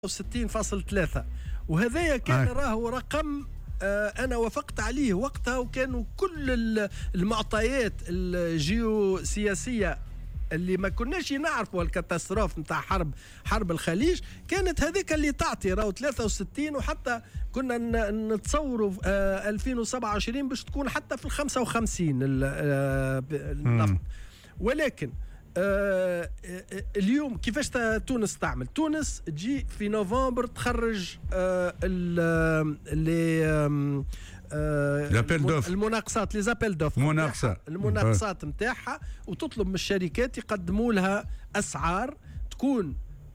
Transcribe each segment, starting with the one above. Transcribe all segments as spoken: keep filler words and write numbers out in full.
ستين فاصلة ثلاثة، وهذايا كان راهو رقم آه أنا وافقت عليه وقتها، وكانوا كل المعطيات الجيوسياسية اللي ما كناش نعرفوا الكاتاستروف نتاع حرب حرب الخليج كانت هذيك اللي تعطي راهو ثلاثة وستين، وحتى كنا نتصوروا آه ألفين وسبعة وعشرين باش تكون حتى في الخمسة وخمسين النفط. ولكن آه اليوم كيفاش تونس تعمل؟ تونس تجي في نوفمبر تخرج آه اللي آه المناقصات لي زابيل دوف المناقصات نتاعها، وتطلب من الشركات يقدموا لها اسعار تكون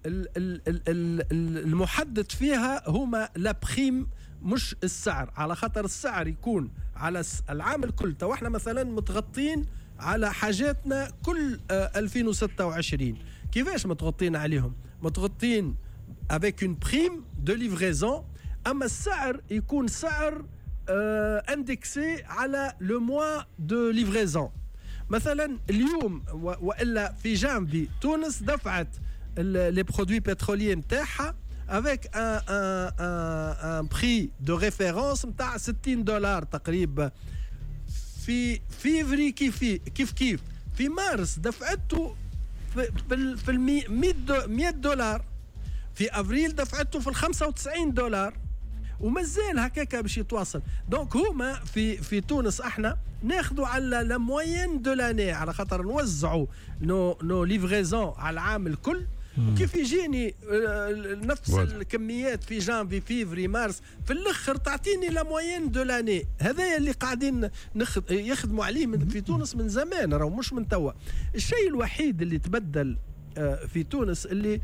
المحدد فيها هما لا بريم مش السعر، على خاطر السعر يكون على العام الكل. تو احنا مثلا متغطين على حاجاتنا كل ألفين وستة وعشرين، كيفاش متغطين عليهم؟ متغطين avec une prime de livraison، أما السعر يكون سعر اندكسي على لو موا دو ليفريزون. مثلا اليوم والا في جانفي تونس دفعت لي برودوي بتروليي نتاعها avec un un un un prix de référence نتاع ستين دولار تقريبا. في فيفري كيف كيف كيف في مارس دفعته في في مية دولار، في افريل دفعته في الخمسة وتسعين دولار، ومازال هكاك باش يتواصل. دونك هما في في تونس احنا ناخذوا على لا موين دو لاني، على خاطر نوزعوا نو نو ليفريزون على العام الكل. وكيف يجيني نفس الكميات في جانفي فيفري مارس، في الاخر تعطيني لا موين دو لاني. هذا اللي قاعدين يخدموا عليه من في تونس من زمان، راهو مش من توا. الشيء الوحيد اللي تبدل في تونس اللي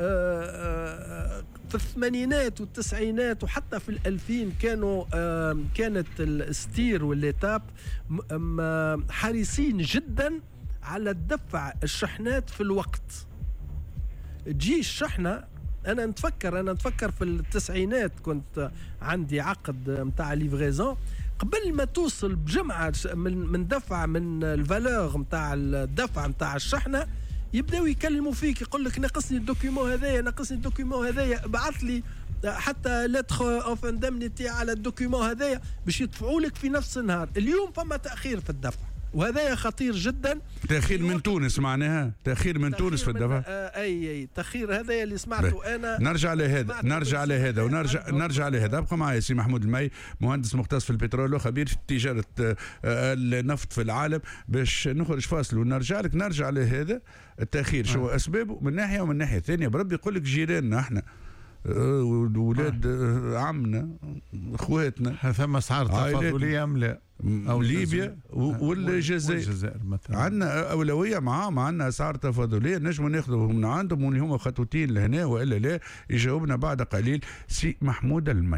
في الثمانينات والتسعينات وحتى في الألفين كانوا كانت الستير والليتاب حريصين جدا على الدفع الشحنات في الوقت. تجي الشحنة، أنا نتفكر أنا نتفكر في التسعينات كنت عندي عقد متاع ليفريزون، قبل ما توصل بجمعة من من دفع من الفالور متاع الدفع متاع الشحنة يبداو يكلموا فيك، يقول لك ناقصني الدوكيومون هذايا ناقصني الدوكيومون هذايا، ابعث لي حتى لتر اوف اندمنيتي على الدوكيومون هذايا باش يدفعوا لك في نفس النهار. اليوم فما تأخير في الدفع، وهذا خطير جدا. تأخير من تونس معناها تأخير من تأخير تونس في الدفع. آه أي أي تأخير هذا اللي سمعته أنا. نرجع لهذا نرجع لهذا ونرجع نرجع لهذا. أبقى معي سي محمود المي، مهندس مختص في البترول وخبير في تجارة النفط في العالم، باش نخرج فاصل ونرجع لك. نرجع لهذا التأخير شو أسبابه من ناحية ومن ناحية ثانية. بربي يقول لك جيراننا احنا ولاد عمنا اخواتنا ثم اسعار تفاضليه ام لا، او ليبيا والجزائر عندنا اولويه معاهم، عندنا اسعار تفاضليه نجموا ناخذوهم من عندهم واللي هم خطوتين لهنا والا لا. يجاوبنا بعد قليل سي محمود المي.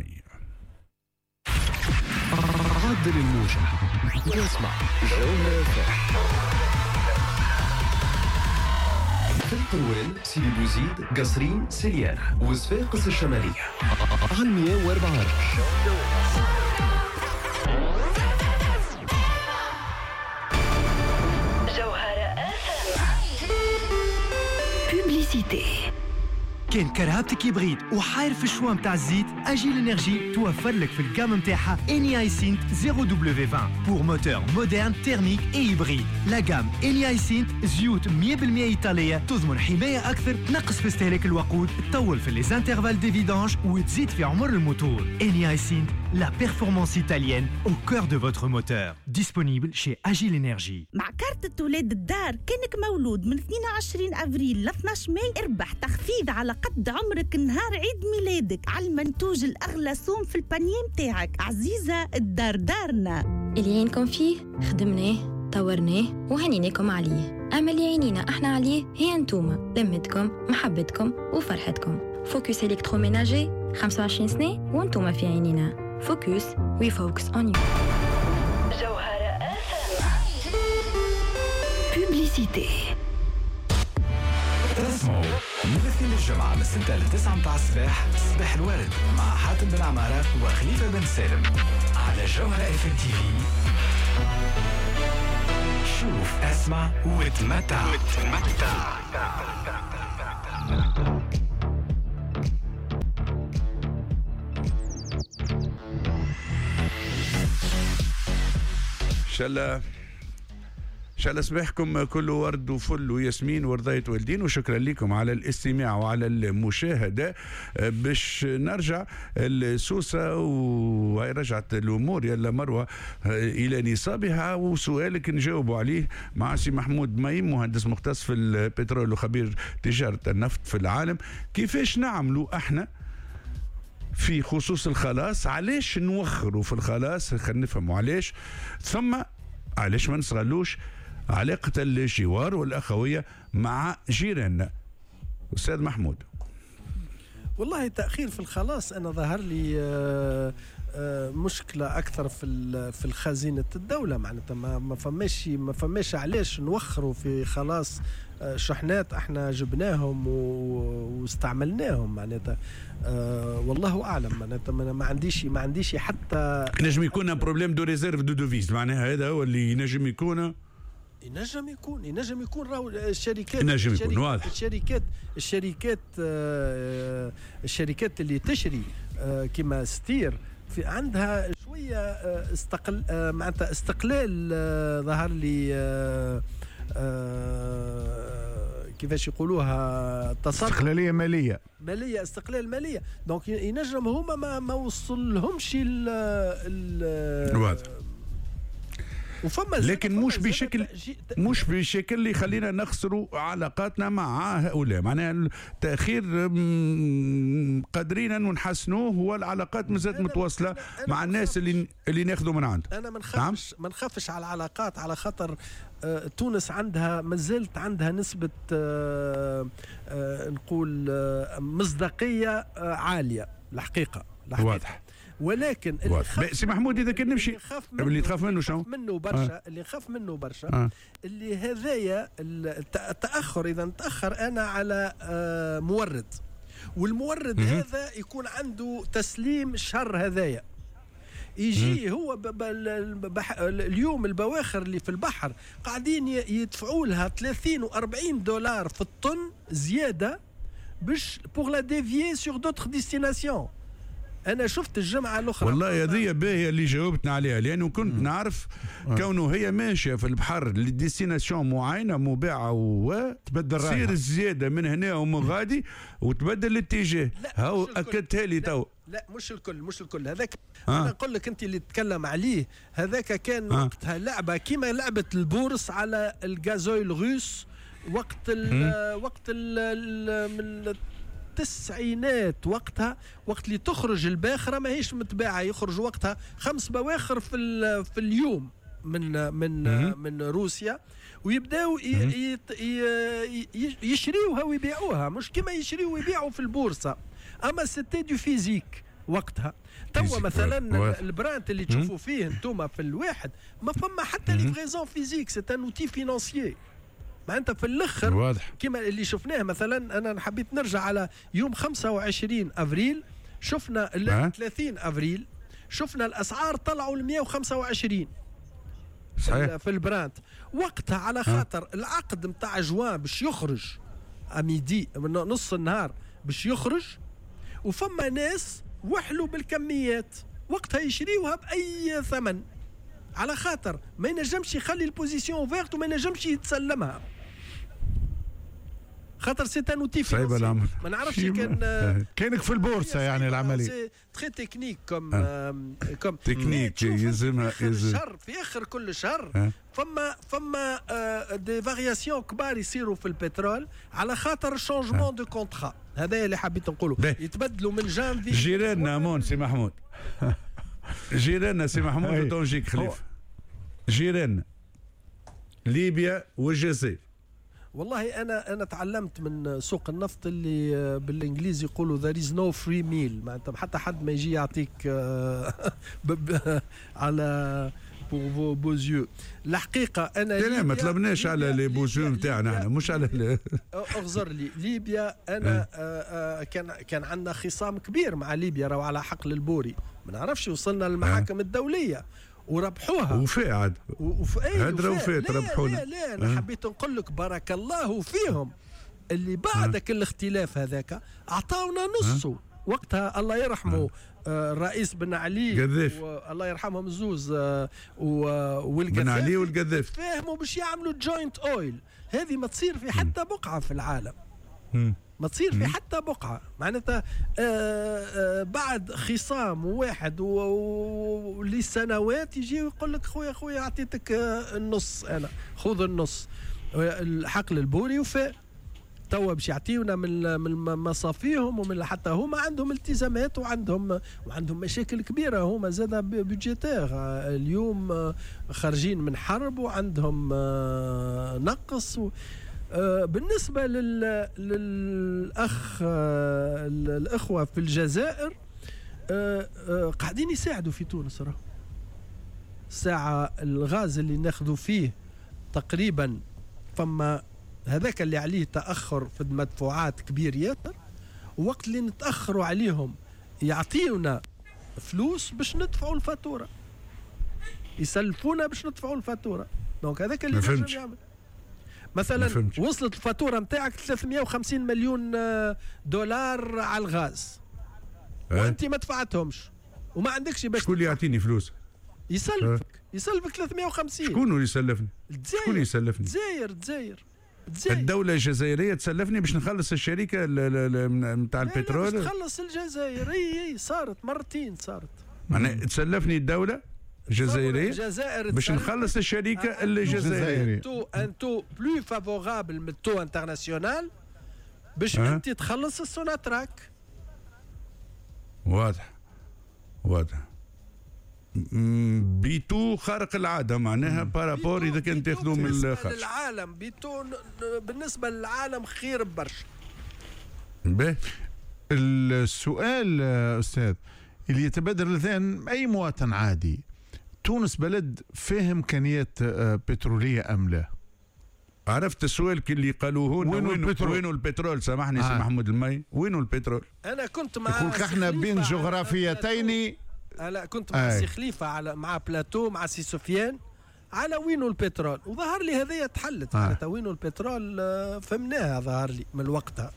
عدل الموجة واسمع في الطروان سيدي بوزيد قصرين سليانة وصفاقس الشمالية على مية وأربعة. جوهرة بوبليسيتي. كان كرهبتك يبغيد وحاير في الشوا متاع الزيت، اجيل انرجي توفر لك في الجام متاعها اني اي سينت صفر دبليو عشرين بور موتور مودرن تيرميك اي هيبريد. لا جام اني اي سينت زيوت مية بالمية ايطاليه، تضمن حمايه اكثر، تنقص في استهلاك الوقود، تطول في لي زانترفال دي فيدانج وتزيد في عمر الموتور. اني اي سينت لا بيرفورمانس ايطاليenne au cœur de votre moteur. disponible chez Agile Energy. مع كارت ولاد الدار كانك مولود من اثنين وعشرين أفريل ل اثناشر ماي اربح تخفيض على قد عمرك نهار عيد ميلادك على المنتوج الأغلى سوم في البانيه متاعك. عزيزة الدار دارنا، اللي عينكم فيه خدمناه طورناه وهنيناكم عليه. أما اللي عينينا احنا عليه هي انتوما، لمتكم محبتكم وفرحتكم. فوكس إلكتروميناجي خمسة وعشرين سنة وانتوما في عينينا. فوكس we focus on you. جوهرة بوبليسيتي. تسمعوا من الاثنين للجمعة من ستة لتسعة متاع الصباح صباح الورد مع حاتم بن عمارة وخليفة بن سالم على جوهرة اف ام تي في. شوف اسمع وتمتع. شاء الله إن شاء الله صباحكم كله ورد وفل وياسمين ورضاية والدين، وشكرا لكم على الاستماع وعلى المشاهدة. باش نرجع السوسة وهي رجعت الأمور يلا مروة إلى نصابها، وسؤالك نجاوبوا عليه مع سي محمود ميم مهندس مختص في البترول وخبير تجارة النفط في العالم. كيفاش نعملوا احنا في خصوص الخلاص؟ علاش نوخروا في الخلاص؟ خلينا نفهموا علاش، ثم علاش ما نستغلوش علاقة الجوار والأخوية مع جيراننا. أستاذ محمود. والله تأخير في الخلاص أنا ظهر لي آآ آآ مشكلة أكثر في في الخزينة الدولة، معناتها ما فماش ما فماش علاش نوخروا في خلاص شحنات احنا جبناهم واستعملناهم، معناتها والله أعلم. معناتها ما عنديش ما عنديش حتى ينجم يكون بروبليم دو ريزيرف دو دوفيز، معناها هذا هو اللي ينجم يكون ينجم يكون ينجم يكون راهو الشركات ينجم يكون واضح. الشركات الشركات الشركات اللي تشري كما ستير في عندها شويه استقل معناتها استقلال ظهر لي كيفاش يقولوها تصرف استقلاليه ماليه ماليه استقلال ماليه. دونك ينجم هما ما, ما وصل لهمش ال واضح، وفما لكن مش بشكل مش بشكل اللي يخلينا نخسروا علاقاتنا مع هؤلاء. معناها التاخير قادرين انه نحسنوه، والعلاقات مازالت متواصله مع الناس اللي اللي ناخذوا من عندهم. انا ما نخافش نعم؟ ما نخافش على العلاقات، على خاطر آه تونس عندها مازالت عندها نسبه آه آه نقول آه مصداقيه آه عاليه الحقيقه, الحقيقة. واضح. ولكن سي محمود اذا كان نمشي اللي تخاف منه شنو؟ منه برشا آه. اللي خاف منه برشا آه. اللي هذايا التاخر، اذا نتاخر انا على آه مورد، والمورد م- هذا يكون عنده تسليم شهر هذايا، يجي م- هو ب- ب- بح- اليوم البواخر اللي في البحر قاعدين يدفعوا لها ثلاثين وأربعين دولار في الطن زياده باش بوغ لا ديفيي سور دوتر ديستيناسيون. أنا شفت الجمعة الأخرى والله هذه باهية اللي جاوبتنا عليها، لأنه كنت م. نعرف م. كونه هي ماشية في البحر لديستيناسيون معينة مباعة وتبدل تصير الزيادة من هنا ومن غادي وتبدل الاتجاه. هاو أكدتها لي تو. لا مش الكل مش الكل هذاك آه. أنا أقول لك أنت اللي تتكلم عليه هذاك كان آه. وقتها لعبة كيما لعبة البورص على الغازويل الروس وقت ال وقت ال من التسعينات، وقتها وقت اللي تخرج الباخره ماهيش متباعه، يخرج وقتها خمس بواخر في في اليوم من من م- من روسيا، ويبداو يشريوها ويبيعوها، مش كما يشريوا ويبيعوا في البورصه، اما سيتي دو فيزيك وقتها. توا مثلا البراند اللي تشوفوا فيه انتم في الواحد ما فما حتى ليفريزون فيزيك، سي ان اوتي فينانسيي. معناتها في الاخر واضح. كما اللي شفناه مثلا، انا حبيت نرجع على يوم خمسة وعشرين افريل، شفنا ثلاثين افريل شفنا الاسعار طلعوا ل مئة وخمسة وعشرين صحيح في البراند وقتها، على خاطر العقد نتاع جوان باش يخرج اميدي من نص النهار باش يخرج، وفما ناس وحلوا بالكميات وقتها يشريوها باي ثمن، على خاطر ما ينجمش يخلي البوزيسيون فيرت وما ينجمش يتسلمها، خاطر سي ان اوتي فينانسي. ما نعرفش كان كانك في البورصه يعني العمليه تري تكنيك كوم كوم تكنيك يلزمها شهر في اخر كل شهر فما فما دي فارياسيون كبار يصيروا في البترول على خاطر شونجمون دو كونترا. هذا اللي حبيت نقوله، يتبدلوا من جانفي. جيراننا مون سي محمود جيراننا سي محمود وتونجيك خليفه، جيراننا ليبيا والجزائر. والله انا انا تعلمت من سوق النفط اللي بالانجليزي يقولوا there is no free meal، معناتها حتى حد ما يجي يعطيك على pour vos beaux yeux. الحقيقه انا لا ما طلبناش على لي بوزيو نتاعنا احنا، مش على اغزر لي ليبيا. انا آه كان كان عندنا خصام كبير مع ليبيا، راهو على حقل البوري، ما نعرفش وصلنا للمحاكم الدوليه وربحوها وفي عاد هدرة وفات ربحونا. لا لا انا أه. حبيت نقول لك بارك الله فيهم اللي بعدك أه. الاختلاف هذاك اعطاونا نصه وقتها الله يرحمه آه الرئيس بن علي قذافي، الله يرحمهم الزوز آه والقذافي بن علي والقذافي فاهموا باش يعملوا جوينت اويل. هذه ما تصير في حتى بقعه في العالم، م. ما تصير في حتى بقعه. معناتها آه آه بعد خصام واحد ولسنوات يجي ويقول لك خويا خويا اعطيتك آه النص، انا خذ النص الحقل البوري وفاء توا باش يعطيونا من من مصافيهم ومن حتى هما عندهم التزامات وعندهم وعندهم مشاكل كبيره. هما زاد بيدجيتير اليوم خارجين من حرب وعندهم نقص. بالنسبه لل للاخ الاخوه في الجزائر قاعدين يساعدوا في تونس. راه ساعه الغاز اللي ناخذوا فيه تقريبا فما هذاك اللي عليه تأخر في المدفوعات كبير ياسر، وقت اللي نتأخروا عليهم يعطيونا فلوس باش ندفعوا الفاتورة، يسلفونا باش ندفعوا الفاتورة. دونك هذاك اللي نجم يعمل. مثلا وصلت الفاتورة نتاعك ثلاثمئة وخمسين مليون دولار على الغاز أه؟ وانت ما دفعتهمش وما عندكش باش. شكون اللي يعطيني فلوس؟ يسلفك أه؟ يسلفك ثلاثمئة وخمسين. شكون اللي يسلفني؟ شكون يسلفني؟ الجزائر الجزائر الدولة الجزائرية تسلفني باش نخلص الشركة نتاع البترول. باش تخلص الجزائر اي صارت مرتين صارت. معناها تسلفني الدولة الجزائرية باش نخلص الشركة الجزائرية. تو ان تو بلو فافورابل من التو انترناسيونال باش أه؟ انت تخلص السوناتراك. واضح واضح. بيتو خارق العاده معناها بارابور اذا كان تاخذوا من الخارج. العالم بيتو بالنسبه للعالم خير برشا. باهي. السؤال استاذ اللي يتبادر لذهن اي مواطن عادي، تونس بلد فيه امكانيات بتروليه ام لا؟ عرفت السؤال اللي قالوه لنا وينو البترول؟ وينو البترول؟ سامحني سي آه. محمود المي، وينو البترول؟ انا كنت مع يقول احنا بين جغرافيتين. لا كنت مع سي خليفه على مع بلاتو مع سي سفيان على وينو البترول، وظهر لي هذه تحلت. آه. وينو البترول فهمناها ظهر لي من وقتها.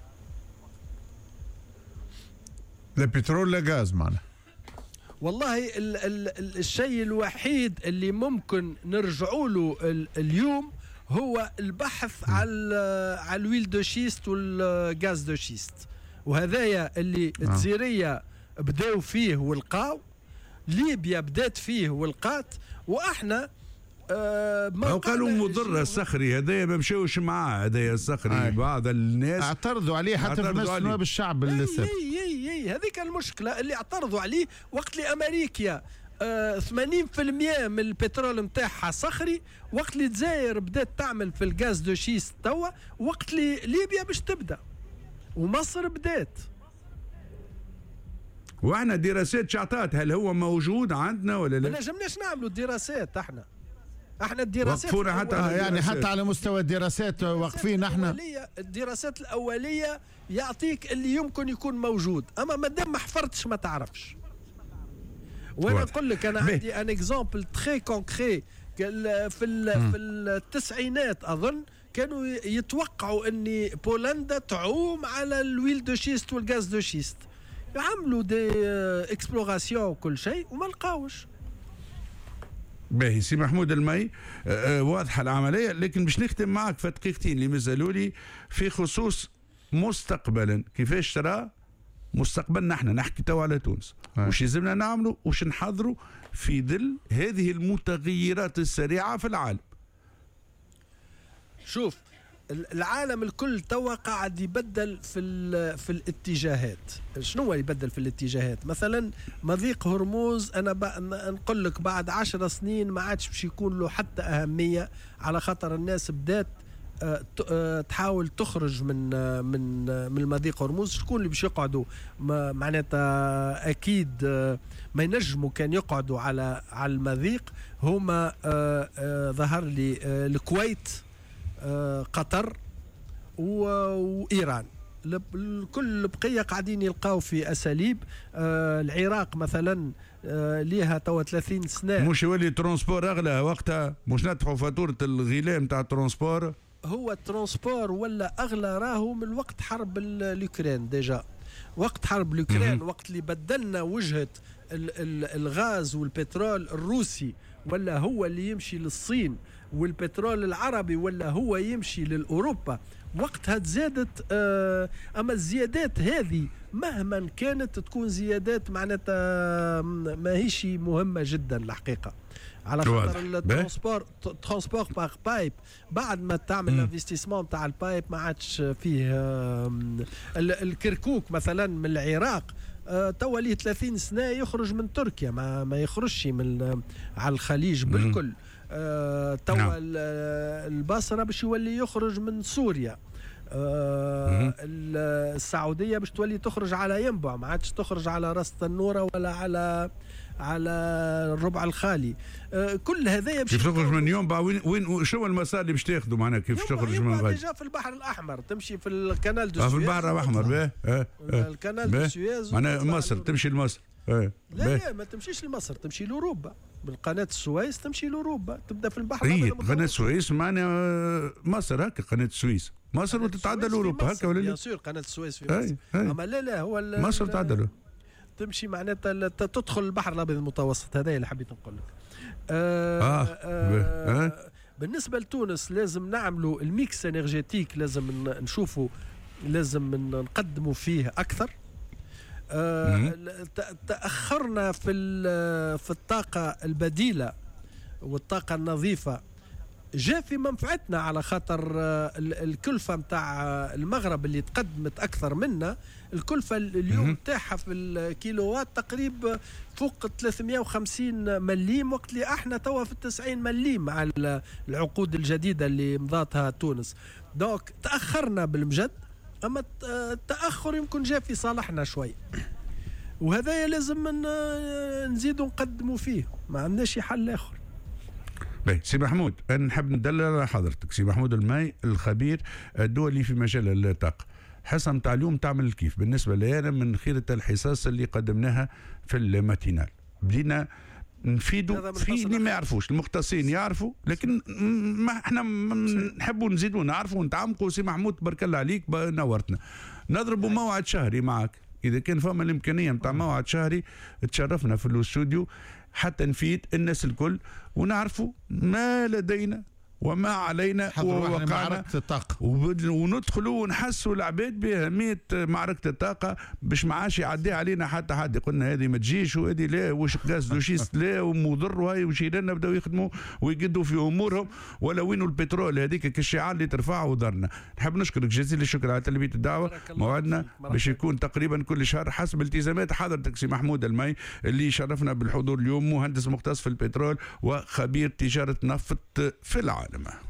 لا بترول لا غاز معنا. والله ال ال الشيء الوحيد اللي ممكن نرجعوا له اليوم هو البحث م. على على الويل دو شيست والغاز دو شيست، وهذايا اللي آه. الجزيريه بداوا فيه والقاو، ليبيا بدات فيه والقات، واحنا آه ما قالوا مضر الصخري هذايا ما مشاوش معاه. هذايا الصخري آه. بعض الناس اعترضوا عليه حتى في مجلس نواب الشعب للاسف. اي اي اي هذيك المشكله اللي اعترضوا عليه وقت اللي امريكا آه ثمانين بالمئة من البترول نتاعها صخري، وقت اللي الجزائر بدات تعمل في الغاز دو شيست توا، وقت اللي ليبيا باش تبدا ومصر بدات. واحنا دراسات شعطات هل هو موجود عندنا ولا لا؟ ما نجمناش نعملوا دراسات. احنا احنا الدراسات وقفونا حتى آه يعني حتى على مستوى الدراسات واقفين احنا. الدراسات الاوليه يعطيك اللي يمكن يكون موجود، اما ما دام ما حفرتش ما تعرفش. وانا نقول لك انا عندي ان اكزامبل تري كونكري في في التسعينات اظن كانوا يتوقعوا ان بولندا تعوم على الويل دو شيست والغاز دو شيست، عملوا دي اكسبلوراسيون وكل شيء وما لقاوش. باهي سي محمود المي آه واضحه العمليه، لكن باش نختم معك في دقيقتين اللي مازالوا لي في خصوص مستقبلا. كيفاش ترى مستقبلنا احنا نحكي تو على تونس، وش يلزمنا نعملوا وش نحضروا في ظل هذه المتغيرات السريعه في العالم؟ شوف العالم الكل توا قاعد يبدل في في الاتجاهات. شنو هو يبدل في الاتجاهات؟ مثلا مضيق هرمز انا نقول لك بعد عشر سنين ما عادش باش يكون له حتى اهميه، على خاطر الناس بدات تحاول تخرج من من من المضيق هرمز. شكون اللي باش يقعدوا معناتها اكيد ما ينجموا كان يقعدوا على على المضيق هما ظهر لي الكويت قطر وايران. الكل البقيه قاعدين يلقاو في اساليب. العراق مثلا ليها توا ثلاثين سنه. مش يولي ترونسبور اغلى وقتها؟ مش ندفعوا فاتوره الغلاء نتاع الترونسبور؟ هو الترونسبور ولا اغلى راهو من وقت حرب الاوكران ديجا. وقت حرب الأوكران، وقت اللي بدلنا وجهة الغاز والبترول الروسي ولا هو اللي يمشي للصين، والبترول العربي ولا هو يمشي للأوروبا، وقتها تزادت. آه أما الزيادات هذه مهما كانت تكون زيادات معناتها ما هيش مهمة جدا الحقيقة، على خاطر الترانسبور ترانسبور باغ بايب بعد ما تعمل الانفستيسمون تاع البايب ما عادش فيه. آه الكركوك مثلا من العراق آه توا ليه ثلاثين سنة يخرج من تركيا، ما ما يخرجش من على الخليج بالكل. آه توا نعم. البصرة باش يولي يخرج من سوريا. آه السعودية باش تولي تخرج على ينبع، ما عادش تخرج على راس النورة ولا على على الربع الخالي. آه كل هذايا كيف تخرج من ينبع؟ وين وين شو المسار اللي باش تاخذوا معناها كيف تخرج من غادي؟ ديجا في البحر الأحمر، تمشي في الكنال دو سويس. في البحر الأحمر باهي. اه الكنال دو سويس معناها مصر تمشي لمصر. اه لا لا ما تمشيش لمصر، تمشي لأوروبا بالقناة السويس، تمشي لأوروبا، تبدا في البحر الأبيض. قناة السويس معناها مصر هكا، قناة السويس مصر وتتعدى لأوروبا هكا ولا لا؟ بيان سور قناة السويس في مصر. أما لا لا هو مصر تعدى تمشي معناتها تدخل البحر الأبيض المتوسط. هذا اللي حبيت نقول لك. آه آه. آه آه بالنسبة لتونس لازم نعملوا الميكس انرجيتيك، لازم نشوفوا، لازم نقدموا فيه أكثر. آه تأخرنا في في الطاقة البديلة والطاقة النظيفة، جاء في منفعتنا على خاطر الكلفة متاع المغرب اللي تقدمت أكثر منا. الكلفة اليوم تاعها في الكيلووات تقريبا فوق ثلاثمائة وخمسين مليم، وقت اللي احنا توا في التسعين مليم مع العقود الجديدة اللي مضاتها تونس. دوك تأخرنا بالمجد، أما التأخر يمكن جاء في صالحنا شوي، وهذا لازم نزيدوا نقدموا فيه، ما عندناش حل آخر. باهي سي محمود، أنا نحب ندلل على حضرتك سي محمود الماي الخبير الدولي في مجال الطاقة. حصة متاع اليوم تعمل كيف بالنسبة لي أنا من خيرة الحصص اللي قدمناها في الماتينال؟ بدينا نفيدوا في اللي ما يعرفوش، المختصين يعرفوا، لكن ما احنا نحبوا نزيدوا نعرفوا ونتعمقوا. سي محمود تبارك الله عليك نورتنا. نضربوا موعد شهري معك إذا كان فما الإمكانية متاع موعد شهري، تشرفنا في الاستوديو حتى نفيد الناس الكل ونعرفوا ما لدينا وما علينا ووقعنا وندخلوا ونحسوا العباد بأهمية معركة الطاقة، باش ما عادش يعدي علينا حتى حد قلنا هذه ما تجيش وهذه لا، واش غاز دوشيست لا ومضر، وهي وشي لنا بداو يخدموا ويقدوا في امورهم، ولا وينوا البترول هذيك كالشعار اللي ترفعه ودارنا. نحب نشكرك جزيل الشكر على تلبية الدعوة. موعدنا باش يكون تقريبا كل شهر حسب التزامات حضرتك سي محمود الماي اللي شرفنا بالحضور اليوم، مهندس مختص في البترول وخبير تجارة نفط في العالم.